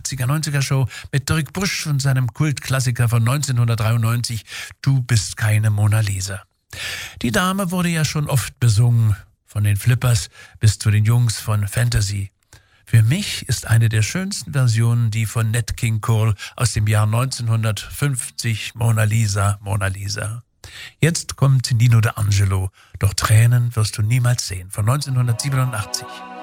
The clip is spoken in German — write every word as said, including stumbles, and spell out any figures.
achtziger, neunziger Show mit Dirk Busch und seinem Kultklassiker von neunzehnhundertdreiundneunzig, Du bist keine Mona Lisa. Die Dame wurde ja schon oft besungen, von den Flippers bis zu den Jungs von Fantasy. Für mich ist eine der schönsten Versionen die von Nat King Cole aus dem Jahr neunzehnhundertfünfzig, Mona Lisa, Mona Lisa. Jetzt kommt Nino D'Angelo, doch Tränen wirst du niemals sehen, von neunzehnhundertsiebenundachtzig.